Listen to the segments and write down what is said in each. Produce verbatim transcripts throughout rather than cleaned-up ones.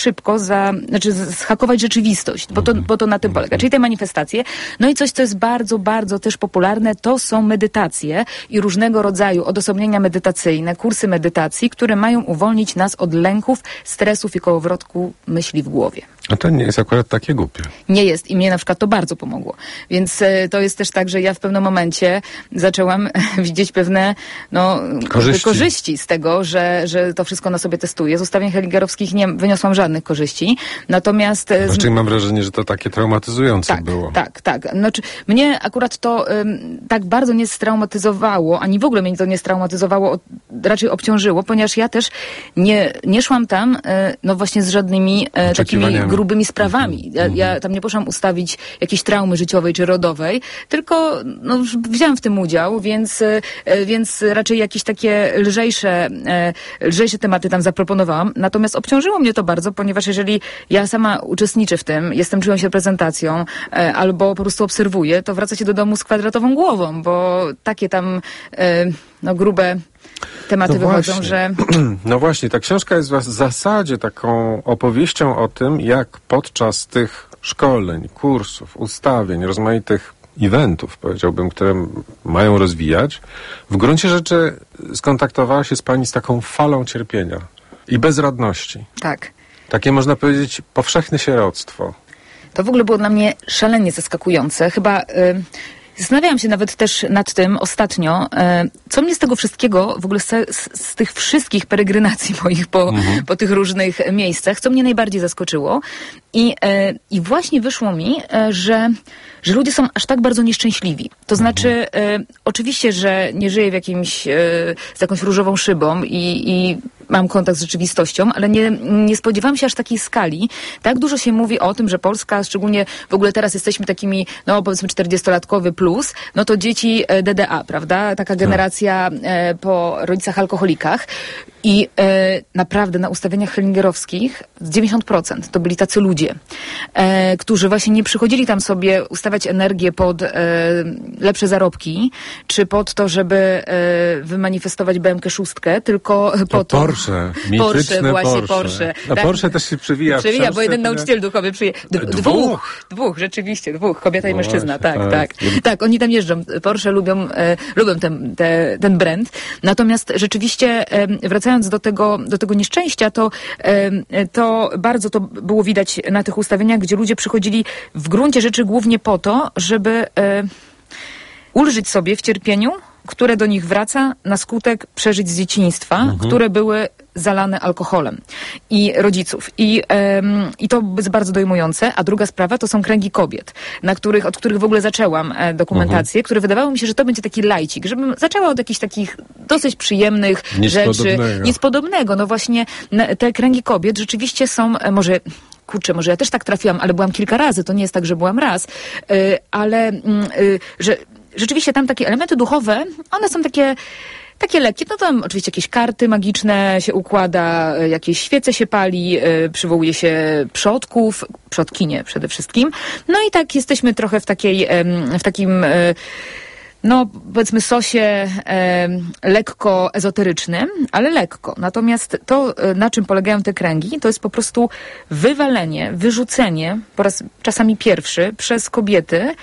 szybko za, znaczy zhakować rzeczywistość, bo to, bo to na tym polega. Czyli te manifestacje. No i coś, co jest bardzo, bardzo też popularne, to są medytacje i różnego rodzaju odosobnienia medytacyjne, kursy medytacji, które mają uwolnić nas od lęków, stresów i kołowrotku myśli w głowie. A to nie jest akurat takie głupie. Nie jest i mnie na przykład to bardzo pomogło. Więc e, to jest też tak, że ja w pewnym momencie zaczęłam widzieć pewne no, korzyści. korzyści z tego, że, że to wszystko na sobie testuję. Z ustawień hellingerowskich nie wyniosłam żadnych korzyści. Natomiast... E, Znaczy mam wrażenie, że to takie traumatyzujące tak, było. Tak, tak. Znaczy, mnie akurat to ym, tak bardzo nie straumatyzowało, ani w ogóle mnie to nie straumatyzowało, o, raczej obciążyło, ponieważ ja też nie, nie szłam tam y, no właśnie z żadnymi y, takimi grubymi sprawami. Ja, ja tam nie poszłam ustawić jakiejś traumy życiowej czy rodowej, tylko no, wziąłam w tym udział, więc, y, więc raczej jakieś takie lżejsze, y, lżejsze tematy tam zaproponowałam. Natomiast obciążyło mnie to bardzo, ponieważ jeżeli ja sama uczestniczę w tym, jestem czyjąś reprezentacją, y, albo po prostu obserwuję, to wracacie do domu z kwadratową głową, bo takie tam y, no, grube tematy no wychodzą, właśnie. że... No właśnie, ta książka jest w zasadzie taką opowieścią o tym, jak podczas tych szkoleń, kursów, ustawień, rozmaitych eventów, powiedziałbym, które mają rozwijać, w gruncie rzeczy skontaktowała się z pani z taką falą cierpienia i bezradności. Tak. Takie, można powiedzieć, powszechne sieroctwo. To w ogóle było dla mnie szalenie zaskakujące. Chyba... Y Zastanawiałam się nawet też nad tym ostatnio, e, co mnie z tego wszystkiego, w ogóle z, z, z tych wszystkich peregrynacji moich po, mhm. po tych różnych miejscach, co mnie najbardziej zaskoczyło. I, e, i właśnie wyszło mi, e, że, że ludzie są aż tak bardzo nieszczęśliwi. To znaczy, e, oczywiście, że nie żyję w jakimś, e, z jakąś różową szybą i, i mam kontakt z rzeczywistością, ale nie, nie spodziewałam się aż takiej skali. Tak dużo się mówi o tym, że Polska, szczególnie w ogóle teraz jesteśmy takimi, no powiedzmy czterdziestolatkowy plus, no to dzieci D D A, prawda? Taka generacja e, po rodzicach alkoholikach. I e, naprawdę na ustawieniach hellingerowskich dziewięćdziesiąt procent to byli tacy ludzie, e, którzy właśnie nie przychodzili tam sobie ustawiać energię pod e, lepsze zarobki, czy pod to, żeby e, wymanifestować B M K sześć, tylko to po to... Porsche, mityczne Porsche, właśnie Porsche. Porsche. Na tak, Porsche też się przywija. Przewija, bo jeden tyle... nauczyciel duchowy przyje... D- dwóch. dwóch! Dwóch, rzeczywiście, dwóch. Kobieta no i mężczyzna, właśnie, tak, tak. tak. Tak, oni tam jeżdżą. Porsche lubią, e, lubią ten, te, ten brand. Natomiast rzeczywiście, e, wracając do tego, do tego nieszczęścia, to, e, to bardzo to było widać na tych ustawieniach, gdzie ludzie przychodzili w gruncie rzeczy głównie po to, żeby e, ulżyć sobie w cierpieniu, które do nich wraca na skutek przeżyć z dzieciństwa, mhm. które były zalane alkoholem i rodziców. I, um, I to jest bardzo dojmujące. A druga sprawa to są kręgi kobiet, na których, od których w ogóle zaczęłam e, dokumentację, mhm. które wydawało mi się, że to będzie taki lajcik, żebym zaczęła od jakichś takich dosyć przyjemnych nic rzeczy. Podobnego. Nic podobnego. No właśnie na, te kręgi kobiet rzeczywiście są, e, może... Kurczę, może ja też tak trafiłam, ale byłam kilka razy, to nie jest tak, że byłam raz, yy, ale yy, że rzeczywiście tam takie elementy duchowe, one są takie takie lekkie, no tam oczywiście jakieś karty magiczne się układa, jakieś świece się pali, yy, przywołuje się przodków, przodkinie przede wszystkim, no i tak jesteśmy trochę w takiej, yy, w takim... Yy, no, powiedzmy, sosie e, lekko ezoterycznym, ale lekko. Natomiast to, na czym polegają te kręgi, to jest po prostu wywalenie, wyrzucenie, po raz czasami pierwszy, przez kobiety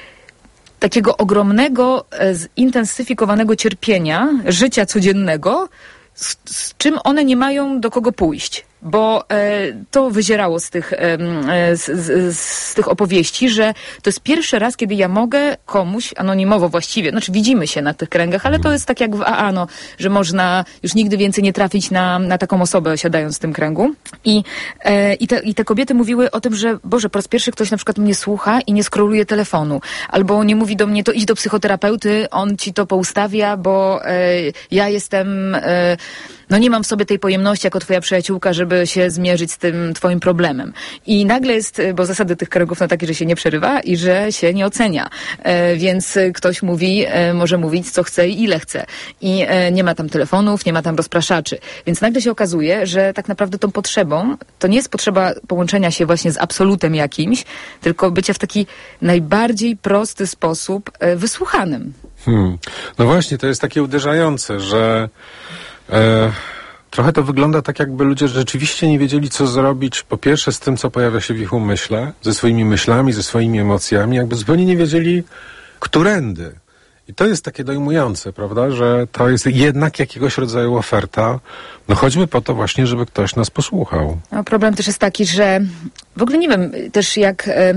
takiego ogromnego, e, zintensyfikowanego cierpienia, życia codziennego, z, z czym one nie mają do kogo pójść. Bo e, to wyzierało z tych, e, z, z, z tych opowieści, że to jest pierwszy raz, kiedy ja mogę komuś, anonimowo właściwie, znaczy widzimy się na tych kręgach, ale to jest tak jak w A A, no, że można już nigdy więcej nie trafić na, na taką osobę, siadając w tym kręgu. I, e, i, te, I te kobiety mówiły o tym, że Boże, po raz pierwszy ktoś na przykład mnie słucha i nie skroluje telefonu. Albo nie mówi do mnie, to idź do psychoterapeuty, on ci to poustawia, bo e, ja jestem... E, no nie mam w sobie tej pojemności jako twoja przyjaciółka, żeby się zmierzyć z tym twoim problemem. I nagle jest, bo zasady tych kręgów są takie, że się nie przerywa i że się nie ocenia. E, więc ktoś mówi, e, może mówić co chce i ile chce. I e, nie ma tam telefonów, nie ma tam rozpraszaczy. Więc nagle się okazuje, że tak naprawdę tą potrzebą to nie jest potrzeba połączenia się właśnie z absolutem jakimś, tylko bycia w taki najbardziej prosty sposób e, wysłuchanym. Hmm. No właśnie, to jest takie uderzające, że E, trochę to wygląda tak, jakby ludzie rzeczywiście nie wiedzieli, co zrobić, po pierwsze z tym, co pojawia się w ich umyśle, ze swoimi myślami, ze swoimi emocjami, jakby zupełnie nie wiedzieli, którędy. I to jest takie dojmujące, prawda, że to jest jednak jakiegoś rodzaju oferta, no choćby po to właśnie, żeby ktoś nas posłuchał. No, problem też jest taki, że w ogóle nie wiem też jak... E...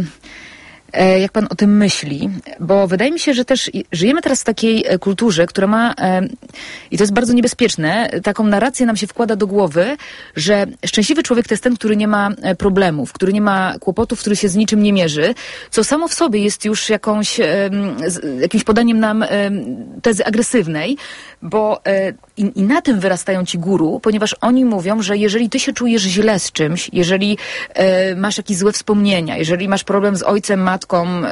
jak pan o tym myśli, bo wydaje mi się, że też żyjemy teraz w takiej kulturze, która ma, i to jest bardzo niebezpieczne, taką narrację nam się wkłada do głowy, że szczęśliwy człowiek to jest ten, który nie ma problemów, który nie ma kłopotów, który się z niczym nie mierzy, co samo w sobie jest już jakąś, jakimś podaniem nam tezy agresywnej, bo i, i na tym wyrastają ci guru, ponieważ oni mówią, że jeżeli ty się czujesz źle z czymś, jeżeli masz jakieś złe wspomnienia, jeżeli masz problem z ojcem, matką,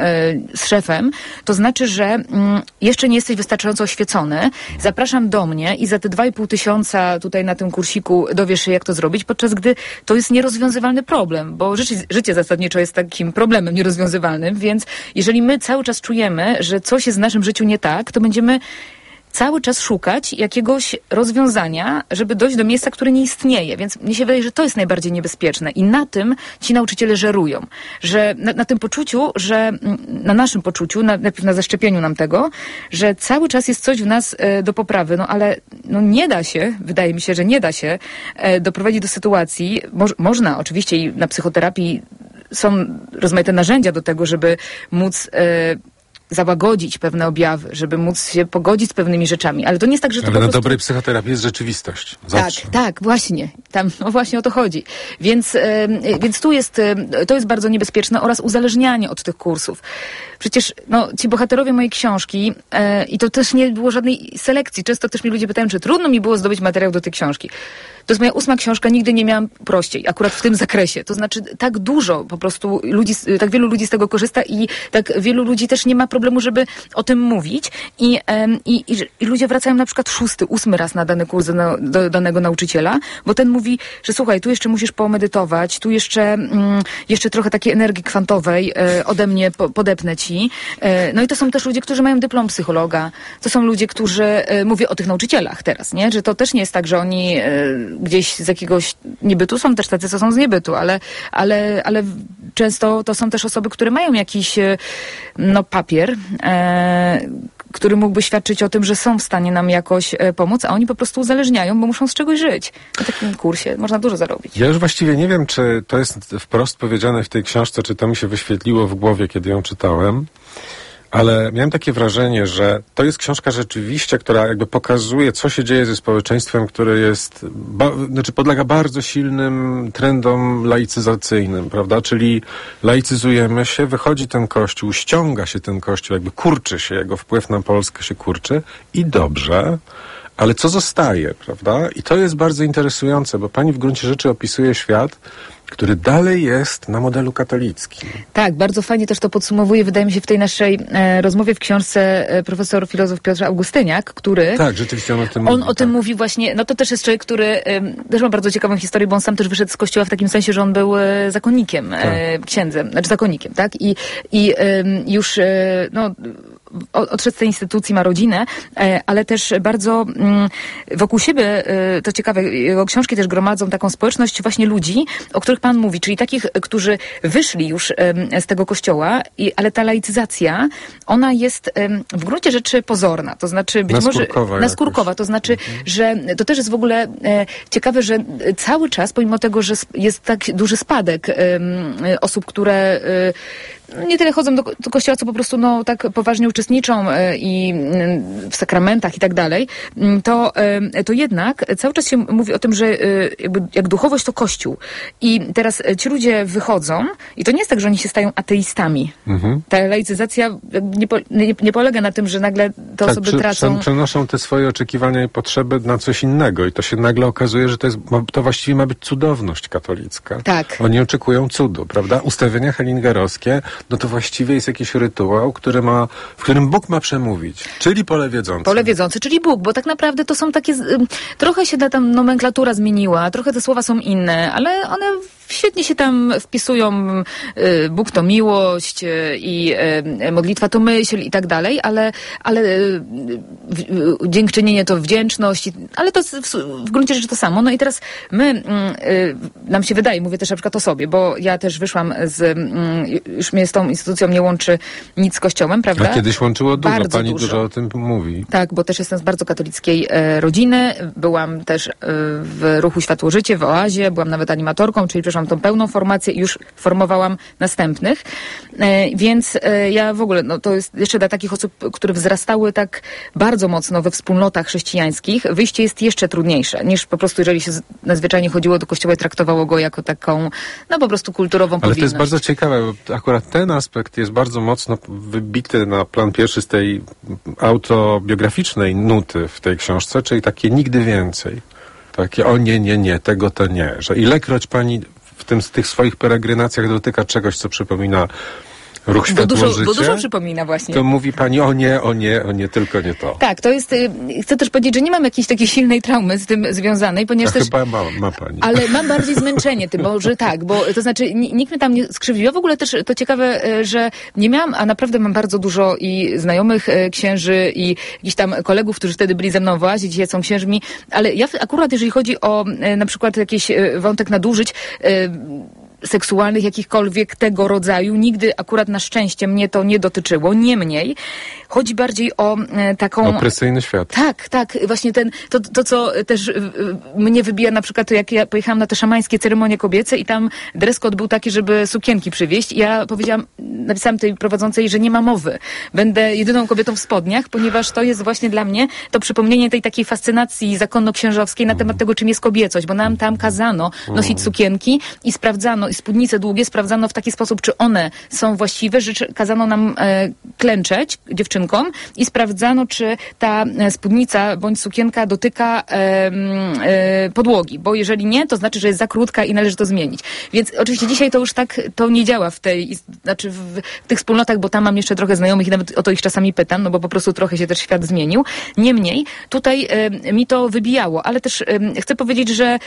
z szefem, to znaczy, że mm, jeszcze nie jesteś wystarczająco oświecony. Zapraszam do mnie i za te dwa i pół tysiąca tutaj na tym kursiku dowiesz się, jak to zrobić, podczas gdy to jest nierozwiązywalny problem, bo życie, życie zasadniczo jest takim problemem nierozwiązywalnym, więc jeżeli my cały czas czujemy, że coś jest w naszym życiu nie tak, to będziemy cały czas szukać jakiegoś rozwiązania, żeby dojść do miejsca, które nie istnieje. Więc mnie się wydaje, że to jest najbardziej niebezpieczne. I na tym ci nauczyciele żerują. Że na, na tym poczuciu, że na naszym poczuciu, na, najpierw na zaszczepieniu nam tego, że cały czas jest coś w nas e, do poprawy. No ale no, nie da się, wydaje mi się, że nie da się e, doprowadzić do sytuacji, mo, można oczywiście i na psychoterapii są rozmaite narzędzia do tego, żeby móc e, załagodzić pewne objawy, żeby móc się pogodzić z pewnymi rzeczami. Ale to nie jest tak, że to Ale po na prostu... dobrej psychoterapii jest rzeczywistość. Zawsze. Tak, tak, właśnie. Tam no właśnie o to chodzi. Więc, e, więc tu jest, e, to jest bardzo niebezpieczne oraz uzależnianie od tych kursów. Przecież no, ci bohaterowie mojej książki e, i to też nie było żadnej selekcji. Często też mi ludzie pytają, czy trudno mi było zdobyć materiał do tej książki. To jest moja ósma książka, nigdy nie miałam prościej, akurat w tym zakresie. To znaczy tak dużo po prostu ludzi, tak wielu ludzi z tego korzysta i tak wielu ludzi też nie ma problemu, żeby o tym mówić. I, em, i, i, i ludzie wracają na przykład szósty, ósmy raz na dany kurs do, do danego nauczyciela, bo ten mówi, że słuchaj, tu jeszcze musisz pomedytować, tu jeszcze, mm, jeszcze trochę takiej energii kwantowej e, ode mnie po, podepnę ci. E, no i to są też ludzie, którzy mają dyplom psychologa. To są ludzie, którzy, e, mówię o tych nauczycielach teraz, nie? Że to też nie jest tak, że oni e, gdzieś z jakiegoś niebytu, są też tacy, co są z niebytu, ale, ale, ale często to są też osoby, które mają jakiś no, papier, e, który mógłby świadczyć o tym, że są w stanie nam jakoś e, pomóc, a oni po prostu uzależniają, bo muszą z czegoś żyć. Na takim kursie można dużo zarobić. Ja już właściwie nie wiem, czy to jest wprost powiedziane w tej książce, czy to mi się wyświetliło w głowie, kiedy ją czytałem. Ale miałem takie wrażenie, że to jest książka rzeczywiście, która jakby pokazuje, co się dzieje ze społeczeństwem, które jest, ba, znaczy podlega bardzo silnym trendom laicyzacyjnym, prawda? Czyli laicyzujemy się, wychodzi ten kościół, ściąga się ten kościół, jakby kurczy się, jego wpływ na Polskę się kurczy i dobrze, ale co zostaje, prawda? I to jest bardzo interesujące, bo pani w gruncie rzeczy opisuje świat, który dalej jest na modelu katolickim. Tak, bardzo fajnie też to podsumowuje, wydaje mi się, w tej naszej e, rozmowie w książce e, profesor filozof Piotr Augustyniak, który... Tak, rzeczywiście on o tym on mówi. On o tym tak. mówi właśnie, no to też jest człowiek, który e, też ma bardzo ciekawą historię, bo on sam też wyszedł z kościoła w takim sensie, że on był e, zakonnikiem, tak. e, księdzem, znaczy zakonnikiem, tak? I, i e, już, e, no... odszedł z tej instytucji, ma rodzinę, ale też bardzo wokół siebie, to ciekawe, jego książki też gromadzą taką społeczność właśnie ludzi, o których pan mówi, czyli takich, którzy wyszli już z tego kościoła, ale ta laicyzacja, ona jest w gruncie rzeczy pozorna, to znaczy być naskórkowa może naskórkowa, jakoś. To znaczy, mhm. że to też jest w ogóle ciekawe, że cały czas, pomimo tego, że jest tak duży spadek osób, które nie tyle chodzą do, do kościoła, co po prostu no, tak poważnie uczestniczą y, i y, w sakramentach i tak dalej, y, to, y, to jednak cały czas się mówi o tym, że y, jakby, jak duchowość to kościół. I teraz y, ci ludzie wychodzą i to nie jest tak, że oni się stają ateistami. Mhm. Ta laicyzacja nie, po, nie, nie polega na tym, że nagle te tak, osoby przy, tracą... przenoszą te swoje oczekiwania i potrzeby na coś innego i to się nagle okazuje, że to, jest, to właściwie ma być cudowność katolicka. Tak. Oni oczekują cudu, prawda? Ustawienia hellingerowskie, no to właściwie jest jakiś rytuał, który ma, w którym Bóg ma przemówić, czyli pole wiedzące. Pole wiedzące, czyli Bóg, bo tak naprawdę to są takie, trochę się ta tam nomenklatura zmieniła, trochę te słowa są inne, ale one w świetnie się tam wpisują y, Bóg to miłość y, i y, modlitwa to myśl i tak dalej, ale, ale y, y, dziękczynienie to wdzięczność, ale to w, w gruncie rzeczy to samo. No i teraz my, y, y, nam się wydaje, mówię też na przykład o sobie, bo ja też wyszłam z, y, już mnie z tą instytucją nie łączy nic z Kościołem, prawda? A kiedyś łączyło dużo, bardzo pani dużo. dużo o tym mówi. Tak, bo też jestem z bardzo katolickiej e, rodziny. Byłam też e, w ruchu Światło-Życie, w Oazie, byłam nawet animatorką, czyli przeszłam tą pełną formację i już formowałam następnych. E, więc e, ja w ogóle, no to jest jeszcze dla takich osób, które wzrastały tak bardzo mocno we wspólnotach chrześcijańskich, wyjście jest jeszcze trudniejsze niż po prostu, jeżeli się z, zwyczajnie chodziło do kościoła i traktowało go jako taką, no po prostu kulturową Ale powinność. to jest bardzo ciekawe, bo akurat ten aspekt jest bardzo mocno wybity na plan pierwszy z tej autobiograficznej nuty w tej książce, czyli takie nigdy więcej. Takie o nie, nie, nie, tego to nie. Że ilekroć pani w tym, z tych swoich peregrinacjach dotyka czegoś, co przypomina ruch Bo dużo, Światło-Życie, bo dużo przypomina właśnie. to mówi pani o nie, o nie, o nie, tylko nie to. Tak, to jest, y, chcę też powiedzieć, że nie mam jakiejś takiej silnej traumy z tym związanej, ponieważ A też... chyba ma, ma pani. Ale mam bardziej zmęczenie tym, bo że tak, bo to znaczy n- nikt mnie tam nie skrzywdził. Ja w ogóle też to ciekawe, e, że nie miałam, a naprawdę mam bardzo dużo i znajomych e, księży i jakichś tam kolegów, którzy wtedy byli ze mną w oazie, dzisiaj są księżmi, ale ja w- akurat jeżeli chodzi o e, na przykład jakiś e, wątek nadużyć, e, seksualnych, jakichkolwiek tego rodzaju. Nigdy akurat na szczęście mnie to nie dotyczyło. Niemniej chodzi bardziej o e, taką... Opresyjny świat. Tak, tak. Właśnie ten, to, to co też y, y, mnie wybija na przykład, to jak ja pojechałam na te szamańskie ceremonie kobiece i tam dress code był taki, żeby sukienki przywieźć. I ja powiedziałam, napisałam tej prowadzącej, że nie ma mowy. Będę jedyną kobietą w spodniach, ponieważ to jest właśnie dla mnie to przypomnienie tej takiej fascynacji zakonno-księżowskiej na temat tego, czym jest kobiecość, bo nam tam kazano nosić sukienki i sprawdzano, i spódnice długie sprawdzano w taki sposób, czy one są właściwe, że czy- kazano nam e, klęczeć dziewczynkom i sprawdzano, czy ta e, spódnica bądź sukienka dotyka e, e, podłogi, bo jeżeli nie, to znaczy, że jest za krótka i należy to zmienić. Więc oczywiście dzisiaj to już tak to nie działa w tej, znaczy w, w tych wspólnotach, bo tam mam jeszcze trochę znajomych i nawet o to ich czasami pytam, no bo po prostu trochę się też świat zmienił. Niemniej tutaj e, mi to wybijało, ale też e, chcę powiedzieć, że e,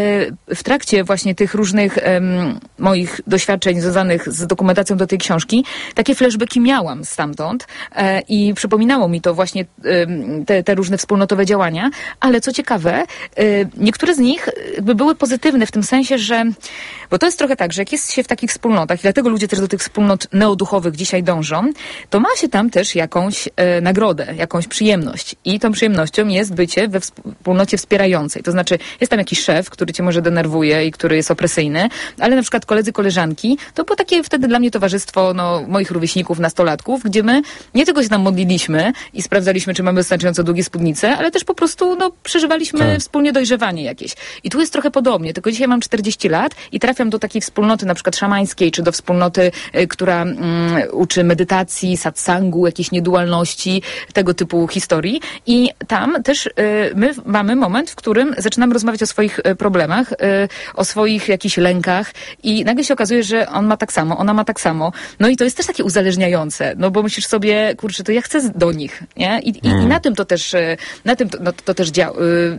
w trakcie właśnie tych różnych e, moich doświadczeń związanych z dokumentacją do tej książki, takie flashbacki miałam stamtąd e, i przypominało mi to właśnie e, te, te różne wspólnotowe działania, ale co ciekawe, e, niektóre z nich jakby były pozytywne w tym sensie, że, bo to jest trochę tak, że jak jest się w takich wspólnotach, i dlatego ludzie też do tych wspólnot neoduchowych dzisiaj dążą, to ma się tam też jakąś e, nagrodę, jakąś przyjemność i tą przyjemnością jest bycie we wspólnocie wspierającej. To znaczy jest tam jakiś szef, który cię może denerwuje i który jest opresyjny, ale na przykład koledzy, koleżanki, to było takie wtedy dla mnie towarzystwo no, moich rówieśników, nastolatków, gdzie my nie tylko się tam modliliśmy i sprawdzaliśmy, czy mamy wystarczająco długie spódnice, ale też po prostu no, przeżywaliśmy Tak. wspólnie dojrzewanie jakieś. I tu jest trochę podobnie, tylko dzisiaj mam czterdzieści lat i trafiam do takiej wspólnoty na przykład szamańskiej, czy do wspólnoty, y, która mm, uczy medytacji, satsangu, jakiejś niedualności, tego typu historii. I tam też y, my mamy moment, w którym zaczynamy rozmawiać o swoich y, problemach, y, o swoich jakichś lękach i nagle się okazuje, że on ma tak samo, ona ma tak samo. No i to jest też takie uzależniające, no bo myślisz sobie, kurczę, to ja chcę do nich, nie? I, i, i na tym to też, y, na tym to, no, to też dzia-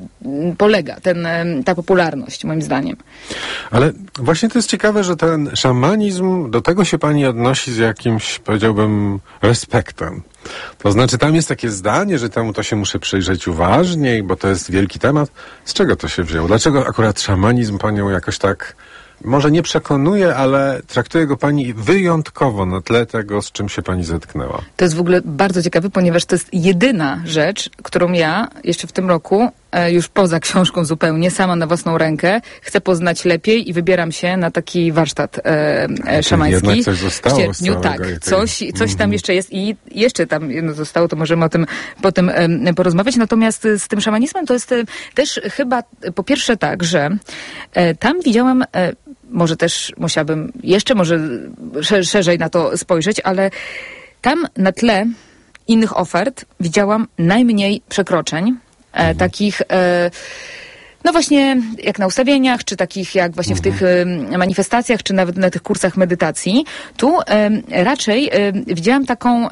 y, polega ten, y, ta popularność, moim zdaniem. Ale właśnie to jest ciekawe, że ten szamanizm, do tego się pani odnosi z jakimś, powiedziałbym, respektem. To znaczy, tam jest takie zdanie, że temu to się muszę przyjrzeć uważniej, bo to jest wielki temat. Z czego to się wzięło? Dlaczego akurat szamanizm panią jakoś tak, może nie przekonuje, ale traktuje go pani wyjątkowo na tle tego, z czym się pani zetknęła? To jest w ogóle bardzo ciekawe, ponieważ to jest jedyna rzecz, którą ja jeszcze w tym roku, e, już poza książką zupełnie, sama na własną rękę, chcę poznać lepiej i wybieram się na taki warsztat e, e, szamański. Jednak coś zostało w z sierpniu. całego Tak, tej- coś, coś tam Mhm. jeszcze jest i jeszcze tam jedno zostało, to możemy o tym potem e, porozmawiać. Natomiast e, z tym szamanizmem to jest e, też chyba e, po pierwsze tak, że e, tam widziałam e, może też musiałabym jeszcze może sze- szerzej na to spojrzeć, ale tam na tle innych ofert widziałam najmniej przekroczeń, e, takich e, No właśnie, jak na ustawieniach, czy takich jak właśnie mhm. w tych y, manifestacjach, czy nawet na tych kursach medytacji. Tu y, raczej y, widziałam taką, y,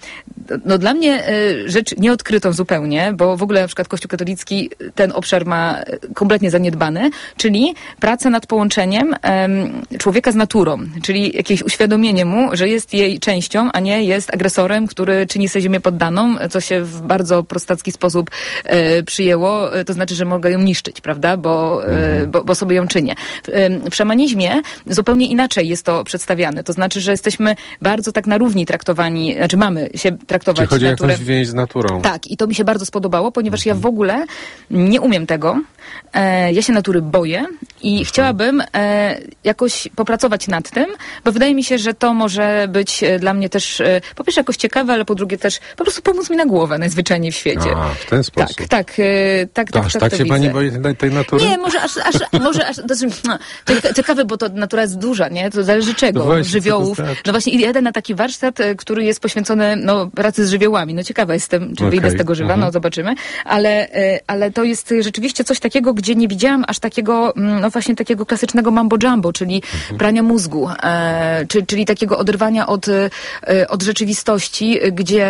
no dla mnie y, rzecz nieodkrytą zupełnie, bo w ogóle na przykład Kościół katolicki ten obszar ma kompletnie zaniedbany, czyli praca nad połączeniem y, człowieka z naturą, czyli jakieś uświadomienie mu, że jest jej częścią, a nie jest agresorem, który czyni sobie ziemię poddaną, co się w bardzo prostacki sposób y, przyjęło, to znaczy, że mogę ją niszczyć, prawda, bo, mhm. bo, bo sobie ją czynię. W, w szamanizmie zupełnie inaczej jest to przedstawiane. To znaczy, że jesteśmy bardzo tak na równi traktowani, znaczy mamy się traktować Czyli chodzi naturę. o jakąś więź z naturą. Tak, i to mi się bardzo spodobało, ponieważ mhm. ja w ogóle nie umiem tego. E, ja się natury boję i mhm. chciałabym e, jakoś popracować nad tym, bo wydaje mi się, że to może być dla mnie też e, po pierwsze jakoś ciekawe, ale po drugie też po prostu pomóc mi na głowę najzwyczajniej w świecie. A, w ten sposób. Tak, tak, e, tak, tak, aż tak, tak to się widzę. pani boi tej, tej natury? Nie, może aż, aż może aż, to, no, ciekawe, bo to natura jest duża, nie? To zależy czego, no właśnie, żywiołów. to znaczy? No właśnie jeden na taki warsztat, który jest poświęcony, no, pracy z żywiołami. No ciekawa jestem, czy okay. wyjdę z tego żywa, mhm. no zobaczymy. Ale, ale to jest rzeczywiście coś takiego, gdzie nie widziałam aż takiego, no właśnie takiego klasycznego mambo jumbo, czyli mhm. prania mózgu, e, czy, czyli takiego oderwania od, e, od rzeczywistości, gdzie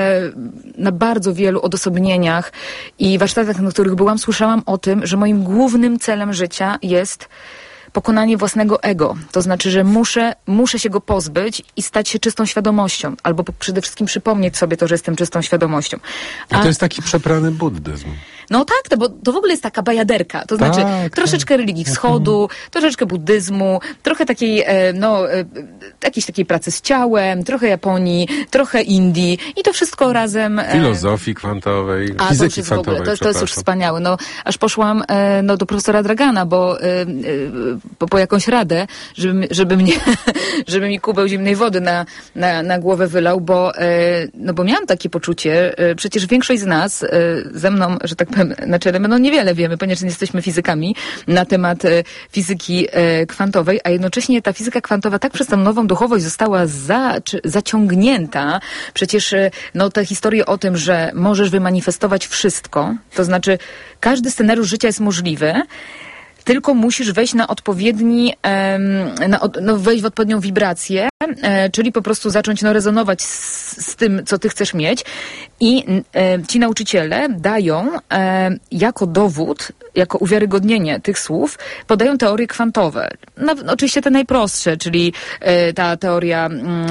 na bardzo wielu odosobnieniach i warsztatach, na których byłam, słyszałam o tym, że moim głównym celem życia jest pokonanie własnego ego. To znaczy, że muszę, muszę się go pozbyć i stać się czystą świadomością. Albo przede wszystkim przypomnieć sobie to, że jestem czystą świadomością. A, I to jest taki przeprany buddyzm. No tak, to, bo to w ogóle jest taka bajaderka. To znaczy tak, troszeczkę tak. religii wschodu, troszeczkę buddyzmu, trochę takiej, e, no, e, jakiejś takiej pracy z ciałem, trochę Japonii, trochę Indii i to wszystko razem. E, Filozofii kwantowej, a, fizyki to już kwantowej. W ogóle, to, to jest już wspaniałe. No, aż poszłam e, no, do profesora Dragana, bo, e, e, po, po jakąś radę, żeby, żeby mnie, żeby mi kubeł zimnej wody na, na, na głowę wylał, bo, e, no, bo miałam takie poczucie, e, przecież większość z nas e, ze mną, że tak powiem, na czele, no niewiele wiemy, ponieważ nie jesteśmy fizykami, na temat e, fizyki e, kwantowej, a jednocześnie ta fizyka kwantowa tak przez tą nową duchowość została za, czy, zaciągnięta. Przecież e, no, te historie o tym, że możesz wymanifestować wszystko, to znaczy każdy scenariusz życia jest możliwy, tylko musisz wejść na odpowiedni, na, no wejść w odpowiednią wibrację, e, czyli po prostu zacząć no, rezonować z, z tym, co ty chcesz mieć. I e, ci nauczyciele dają e, jako dowód, jako uwiarygodnienie tych słów, podają teorie kwantowe. No, oczywiście te najprostsze, czyli e, ta teoria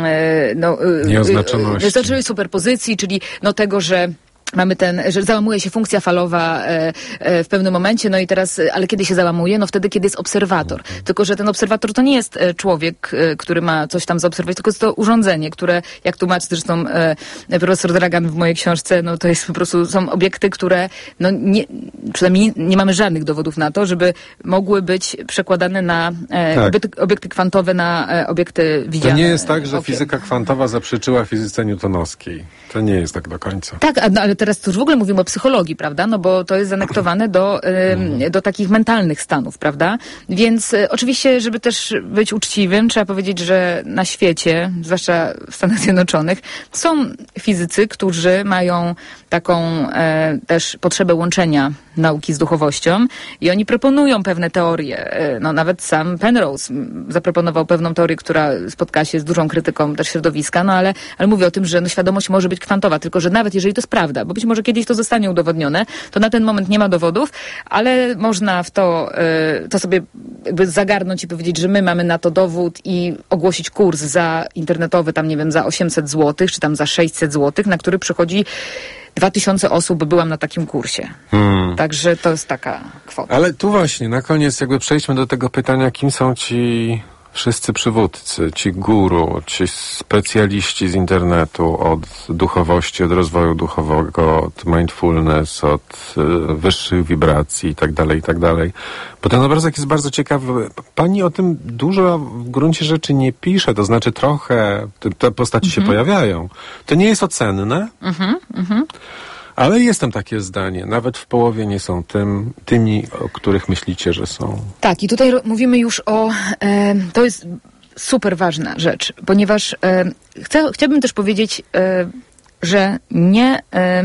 e, no, nieoznaczoności. E, czyli superpozycji, czyli no, tego, że mamy ten, że załamuje się funkcja falowa e, e, w pewnym momencie, no i teraz, ale kiedy się załamuje? No wtedy, kiedy jest obserwator. Mhm. Tylko, że ten obserwator to nie jest e, człowiek, e, który ma coś tam zaobserwować, tylko jest to urządzenie, które, jak tłumaczy zresztą e, profesor Dragan w mojej książce, no to jest po prostu, są obiekty, które, no nie, przynajmniej nie mamy żadnych dowodów na to, żeby mogły być przekładane na e, tak. obiekty, obiekty kwantowe, na e, obiekty widziane. To nie jest tak, że okiem. Fizyka kwantowa zaprzeczyła fizyce newtonowskiej. To nie jest tak do końca. Tak, no, ale teraz to już w ogóle mówimy o psychologii, prawda? No bo to jest zanektowane do, y, do takich mentalnych stanów, prawda? Więc y, oczywiście, żeby też być uczciwym, trzeba powiedzieć, że na świecie, zwłaszcza w Stanach Zjednoczonych, są fizycy, którzy mają taką e, też potrzebę łączenia nauki z duchowością i oni proponują pewne teorie. E, no nawet sam Penrose zaproponował pewną teorię, która spotkała się z dużą krytyką też środowiska, no ale, ale mówię o tym, że no, świadomość może być kwantowa, tylko że nawet jeżeli to jest prawda, bo być może kiedyś to zostanie udowodnione, to na ten moment nie ma dowodów, ale można w to, e, to sobie jakby zagarnąć i powiedzieć, że my mamy na to dowód i ogłosić kurs za internetowy, tam nie wiem, za osiemset złotych, czy tam za sześćset złotych, na który przychodzi Dwa tysiące osób, byłam na takim kursie. Hmm. Także to jest taka kwota. Ale tu właśnie, na koniec jakby przejdźmy do tego pytania, kim są ci wszyscy przywódcy, ci guru, ci specjaliści z internetu od duchowości, od rozwoju duchowego, od mindfulness, od y, wyższych wibracji i tak dalej, i tak dalej. Bo ten obrazek jest bardzo ciekawy. Pani o tym dużo w gruncie rzeczy nie pisze, to znaczy trochę te, te postaci mm-hmm. się pojawiają. To nie jest ocenne, mm-hmm, mm-hmm. ale jest tam takie zdanie. Nawet w połowie nie są tym, tymi, o których myślicie, że są. Tak, i tutaj mówimy już o... E, to jest super ważna rzecz, ponieważ e, chcę, chciałabym też powiedzieć, e, że nie... E,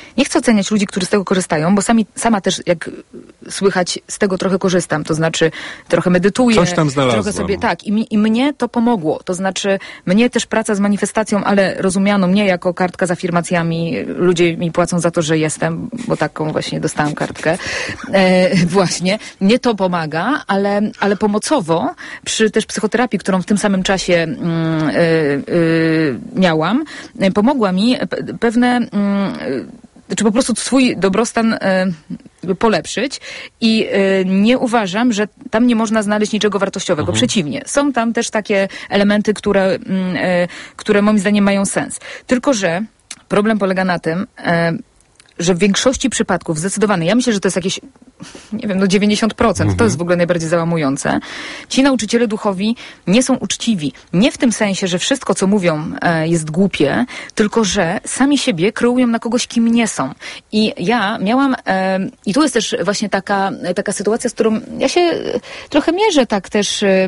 nie chcę oceniać ludzi, którzy z tego korzystają, bo sami, sama też, jak słychać, z tego trochę korzystam. To znaczy, trochę medytuję. Coś tam znalazłam. Trochę sobie, tak. I, mi, I mnie to pomogło. To znaczy, mnie też praca z manifestacją, ale rozumiano mnie jako kartka z afirmacjami. Ludzie mi płacą za to, że jestem, bo taką właśnie dostałam kartkę. E, właśnie. Mnie to pomaga, ale, ale pomocowo, przy też psychoterapii, którą w tym samym czasie mm, y, y, miałam, y, pomogła mi pe- pewne... Y, czy po prostu swój dobrostan y, polepszyć i y, nie uważam, że tam nie można znaleźć niczego wartościowego. Mhm. Przeciwnie. Są tam też takie elementy, które, y, y, które moim zdaniem mają sens. Tylko że problem polega na tym, y, że w większości przypadków zdecydowanie, ja myślę, że to jest jakieś, nie wiem, no dziewięćdziesiąt procent, mhm. to jest w ogóle najbardziej załamujące. Ci nauczyciele duchowi nie są uczciwi. Nie w tym sensie, że wszystko, co mówią, e, jest głupie, tylko że sami siebie kreują na kogoś, kim nie są. I ja miałam, e, i tu jest też właśnie taka, taka sytuacja, z którą ja się trochę mierzę tak też e,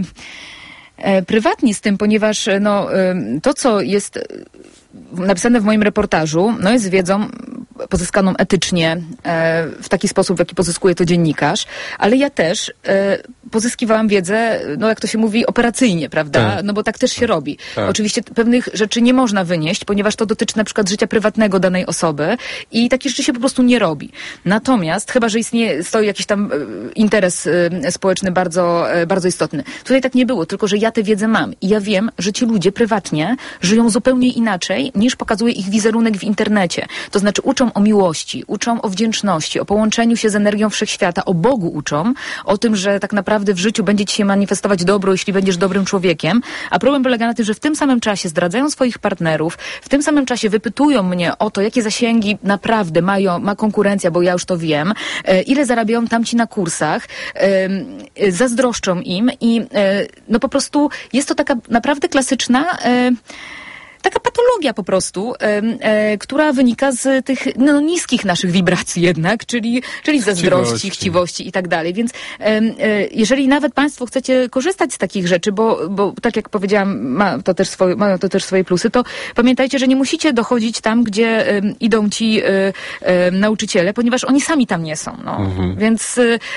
e, prywatnie z tym, ponieważ no, e, to, co jest napisane w moim reportażu, no jest wiedzą pozyskaną etycznie, e, w taki sposób, w jaki pozyskuje to dziennikarz, ale ja też e, pozyskiwałam wiedzę, no jak to się mówi, operacyjnie, prawda? Tak. No bo tak też się robi. Tak. Oczywiście pewnych rzeczy nie można wynieść, ponieważ to dotyczy na przykład życia prywatnego danej osoby i takie rzeczy się po prostu nie robi. Natomiast, chyba że istnieje, stoi jakiś tam e, interes e, społeczny bardzo, e, bardzo istotny. Tutaj tak nie było, tylko że ja tę wiedzę mam i ja wiem, że ci ludzie prywatnie żyją zupełnie inaczej, niż pokazuje ich wizerunek w internecie. To znaczy uczą o miłości, uczą o wdzięczności, o połączeniu się z energią wszechświata, o Bogu uczą, o tym, że tak naprawdę w życiu będzie ci się manifestować dobro, jeśli będziesz dobrym człowiekiem. A problem polega na tym, że w tym samym czasie zdradzają swoich partnerów, w tym samym czasie wypytują mnie o to, jakie zasięgi naprawdę mają, ma konkurencja, bo ja już to wiem, e, ile zarabiają tamci na kursach, e, e, zazdroszczą im i e, no po prostu jest to taka naprawdę klasyczna e, taka patologia po prostu, e, e, która wynika z tych no, niskich naszych wibracji jednak, czyli, czyli zazdrości, chciwości. chciwości i tak dalej. Więc e, e, jeżeli nawet państwo chcecie korzystać z takich rzeczy, bo, bo tak jak powiedziałam, ma to też swoje, mają to też swoje plusy, to pamiętajcie, że nie musicie dochodzić tam, gdzie e, idą ci e, e, nauczyciele, ponieważ oni sami tam nie są. No. Mhm. Więc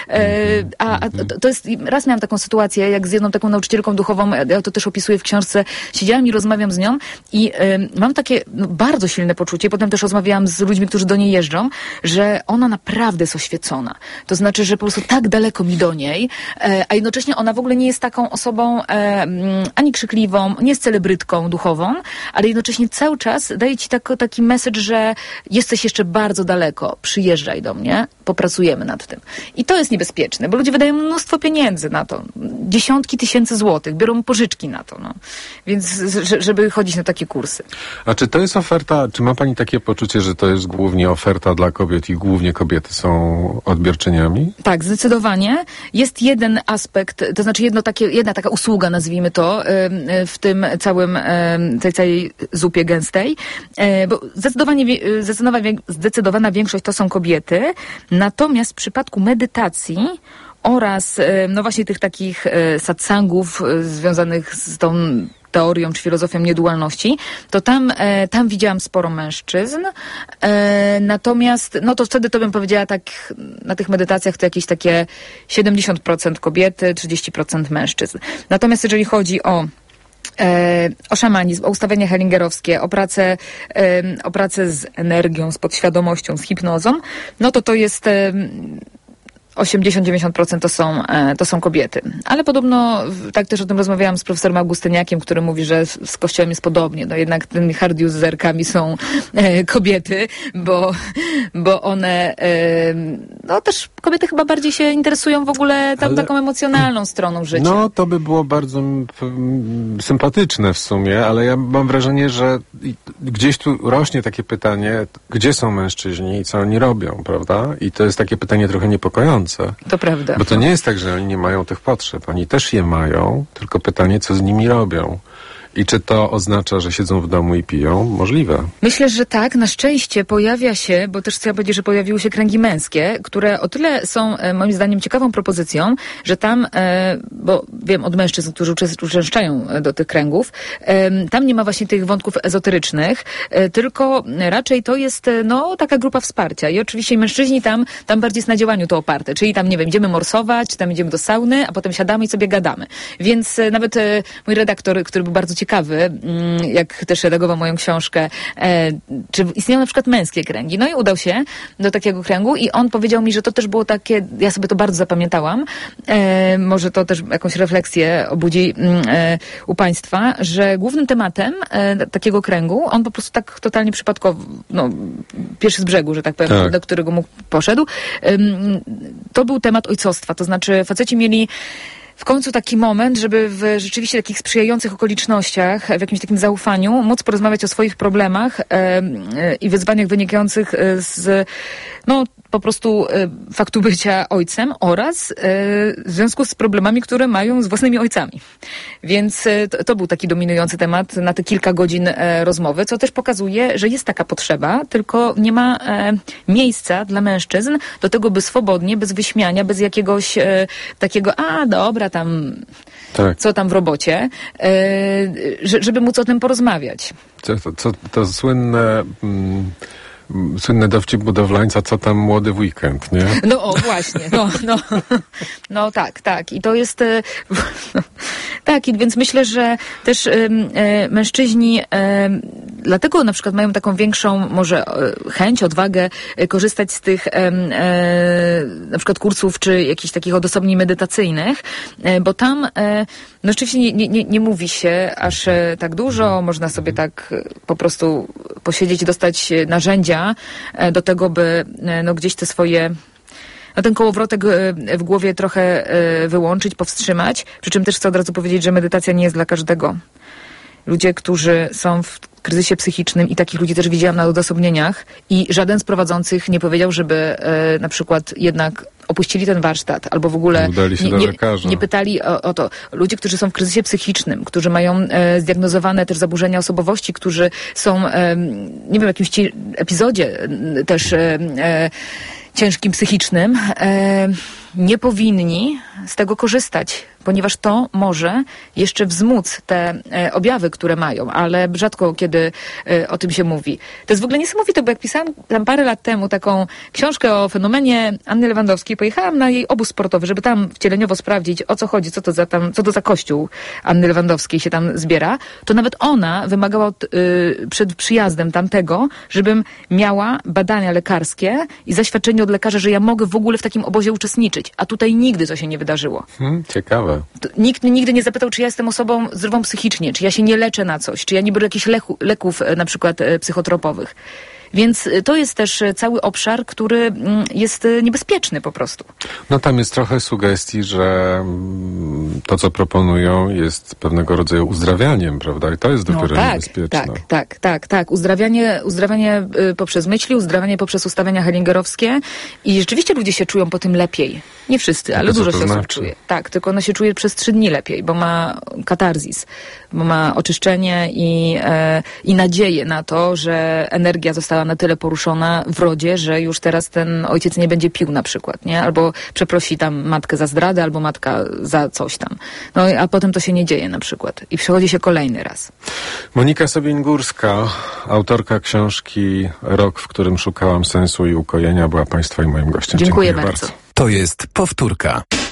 e, a, a to, to jest, raz miałam taką sytuację, jak z jedną taką nauczycielką duchową, ja to też opisuję w książce, siedziałam i rozmawiam z nią i y, mam takie no, bardzo silne poczucie, potem też rozmawiałam z ludźmi, którzy do niej jeżdżą, że ona naprawdę jest oświecona. To znaczy, że po prostu tak daleko mi do niej, e, a jednocześnie ona w ogóle nie jest taką osobą e, ani krzykliwą, nie jest celebrytką duchową, ale jednocześnie cały czas daje ci tak, taki message, że jesteś jeszcze bardzo daleko, przyjeżdżaj do mnie, popracujemy nad tym. I to jest niebezpieczne, bo ludzie wydają mnóstwo pieniędzy na to. Dziesiątki tysięcy złotych, biorą pożyczki na to. No. Więc żeby chodzić na takie kursy. A czy to jest oferta, czy ma pani takie poczucie, że to jest głównie oferta dla kobiet i głównie kobiety są odbiorczyniami? Tak, zdecydowanie. Jest jeden aspekt, to znaczy jedno takie, jedna taka usługa, nazwijmy to, w tym całym, tej całej zupie gęstej, bo zdecydowanie, zdecydowana, zdecydowana większość to są kobiety, natomiast w przypadku medytacji oraz no właśnie tych takich satsangów związanych z tą teorią czy filozofią niedualności, to tam, e, tam widziałam sporo mężczyzn. E, natomiast, no to wtedy to bym powiedziała tak, na tych medytacjach to jakieś takie siedemdziesiąt procent kobiety, trzydzieści procent mężczyzn. Natomiast jeżeli chodzi o E, o szamanizm, o ustawienia hellingerowskie, o pracę, e, o pracę z energią, z podświadomością, z hipnozą, no to to jest e, osiemdziesiąt do dziewięćdziesięciu procent to są, to są kobiety. Ale podobno, tak też o tym rozmawiałam z profesorem Augustyniakiem, który mówi, że z Kościołem jest podobnie. No jednak tymi hard userkami są e, kobiety, bo, bo one, e, no też kobiety chyba bardziej się interesują w ogóle tam Ale, taką emocjonalną stroną życia. No to by było bardzo m, sympatyczne w sumie, ale ja mam wrażenie, że gdzieś tu rośnie takie pytanie, gdzie są mężczyźni i co oni robią, prawda? I to jest takie pytanie trochę niepokojące. To prawda. Bo to nie jest tak, że oni nie mają tych potrzeb. Oni też je mają, tylko pytanie, co z nimi robią. I czy to oznacza, że siedzą w domu i piją? Możliwe. Myślę, że tak. Na szczęście pojawia się, bo też trzeba powiedzieć, że pojawiły się kręgi męskie, które o tyle są e, moim zdaniem ciekawą propozycją, że tam, e, bo wiem od mężczyzn, którzy uczęszczają do tych kręgów, e, tam nie ma właśnie tych wątków ezoterycznych, e, tylko raczej to jest e, no taka grupa wsparcia. I oczywiście mężczyźni tam, tam bardziej jest na działaniu to oparte. Czyli tam, nie wiem, idziemy morsować, czy tam idziemy do sauny, a potem siadamy i sobie gadamy. Więc e, nawet e, mój redaktor, który był bardzo ciekawy, mm, jak też redagował moją książkę, e, czy istnieją na przykład męskie kręgi. No i udał się do takiego kręgu i on powiedział mi, że to też było takie, ja sobie to bardzo zapamiętałam, e, może to też jakąś refleksję obudzi e, u państwa, że głównym tematem e, takiego kręgu, on po prostu tak totalnie przypadkowo, no, pierwszy z brzegu, że tak powiem, tak. do którego mógł poszedł, e, to był temat ojcostwa, to znaczy faceci mieli w końcu taki moment, żeby w rzeczywiście takich sprzyjających okolicznościach, w jakimś takim zaufaniu, móc porozmawiać o swoich problemach e, e, i wyzwaniach wynikających z, no, po prostu e, faktu bycia ojcem oraz e, w związku z problemami, które mają z własnymi ojcami. Więc e, to, to był taki dominujący temat na te kilka godzin e, rozmowy, co też pokazuje, że jest taka potrzeba, tylko nie ma e, miejsca dla mężczyzn do tego, by swobodnie, bez wyśmiania, bez jakiegoś e, takiego, a dobra, tam, tak. co tam w robocie, e, żeby móc o tym porozmawiać. To, to, to, to słynne... Mm... Słynny dowcip budowlańca, co tam młody w weekend, nie? No o, właśnie, no, no, no tak, tak. I to jest, no, tak, i więc myślę, że też y, y, mężczyźni y, dlatego na przykład mają taką większą może y, chęć, odwagę y, korzystać z tych y, y, na przykład kursów, czy jakichś takich odosobnień medytacyjnych, y, bo tam y, no oczywiście nie, nie, nie mówi się aż y, tak dużo, można sobie tak y, po prostu posiedzieć i dostać narzędzia do tego, by no, gdzieś te swoje, no, ten kołowrotek w głowie trochę wyłączyć, powstrzymać. Przy czym też chcę od razu powiedzieć, że medytacja nie jest dla każdego. Ludzie, którzy są w kryzysie psychicznym i takich ludzi też widziałam na odosobnieniach i żaden z prowadzących nie powiedział, żeby na przykład jednak opuścili ten warsztat, albo w ogóle nie, nie, nie pytali o, o to. Ludzie, którzy są w kryzysie psychicznym, którzy mają e, zdiagnozowane też zaburzenia osobowości, którzy są, e, nie wiem, w jakimś ci, epizodzie e, też e, e, ciężkim psychicznym, e, nie powinni z tego korzystać, ponieważ to może jeszcze wzmóc te e, objawy, które mają, ale rzadko kiedy e, o tym się mówi. To jest w ogóle niesamowite, bo jak pisałam tam parę lat temu taką książkę o fenomenie Anny Lewandowskiej, pojechałam na jej obóz sportowy, żeby tam wcieleniowo sprawdzić, o co chodzi, co to za tam, co to za kościół Anny Lewandowskiej się tam zbiera, to nawet ona wymagała od, y, przed przyjazdem tamtego, żebym miała badania lekarskie i zaświadczenie od lekarza, że ja mogę w ogóle w takim obozie uczestniczyć, a tutaj nigdy to się nie wydarzyło. Hmm, ciekawe. To nikt mnie nigdy nie zapytał, czy ja jestem osobą zdrową psychicznie, czy ja się nie leczę na coś, czy ja nie biorę jakichś leku, leków na przykład psychotropowych. Więc to jest też cały obszar, który jest niebezpieczny po prostu. No tam jest trochę sugestii, że to, co proponują, jest pewnego rodzaju uzdrawianiem, prawda? I to jest dopiero no tak, niebezpieczne. Tak, tak, tak, tak. Uzdrawianie, uzdrawianie poprzez myśli, uzdrawianie poprzez ustawienia hellingerowskie i rzeczywiście ludzie się czują po tym lepiej. Nie wszyscy, ale dużo się osób znaczy? czuje. Tak, tylko ono się czuje przez trzy dni lepiej, bo ma katarzis, bo ma oczyszczenie i, e, i nadzieję na to, że energia została na tyle poruszona w rodzie, że już teraz ten ojciec nie będzie pił na przykład, nie? Albo przeprosi tam matkę za zdradę, albo matka za coś tam. No a potem to się nie dzieje na przykład. I przychodzi się kolejny raz. Monika Sobień-Górska, autorka książki Rok, w którym szukałam sensu i ukojenia, była Państwa i moim gościem. Dziękuję, Dziękuję bardzo. bardzo. To jest powtórka.